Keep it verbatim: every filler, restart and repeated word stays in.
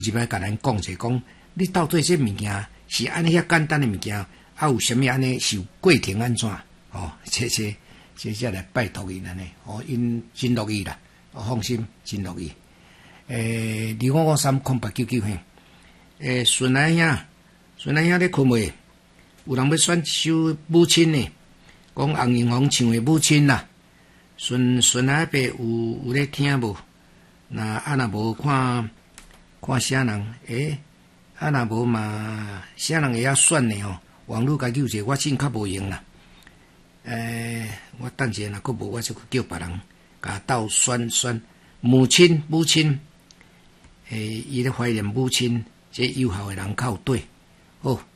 入来甲咱讲者讲，你到底这物件是安尼遐简单的物件，啊有啥物安尼是有过程安怎？哦，这这这才来拜托因安尼，哦，因真乐意啦，哦，放心，真乐意。诶，二五五三空八九九嘿，诶，孙阿兄，孙阿兄咧困未？有人要选一首母亲呢，讲洪英红唱的母亲啦。孙孙阿伯有有咧听无？那啊若无看看啥人？诶，啊若无嘛，啥人会晓选呢？吼，网络甲有者，我真较无用啦。诶，我等下若佫无，我就叫别人甲斗选选母亲母亲。诶，伊咧怀念母亲，这有效的人较有对。好。